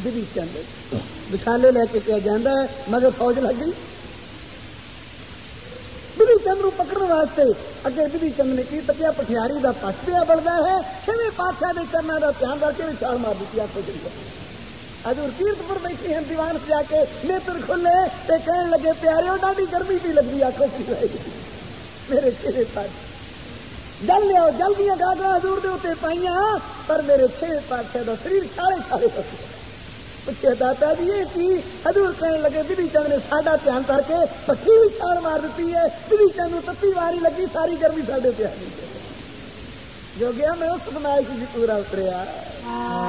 बिधि चंद विशाले लैके क्या जाता है, मगर फौज लग गई। बिधि चंद को पकड़ने वास्ते अगे बिधि चंद ने की तकिया पठियारी का पक्ष पिया बनता है, छेवें पातशाह के चरणों का ध्यान करके विछाल मार दी। आखो जी हजूर कीर्तपुर बैठी हैं दीवान से जाके नेत्र खुले ते कहने लगे प्यारे डाडी गर्मी भी लगती। आखो जी मेरे छेवे पातशाह जल लिया, जल दिया गागरा हजूर के उत्ते पाइया, पर मेरे छेवे पातशाह का शरीर छाले छाले हो गया। पूछे दाता जी ये की? हजूर कहने लगे बिधि चंद ने साडा ध्यान करके पट्टी भी छाल मार दी है। बिधि चंद को तत्ती वारी लगी, सारी गर्मी साडे पे आ गई। जो गया मैं उस बनाई पूरा उतरिया।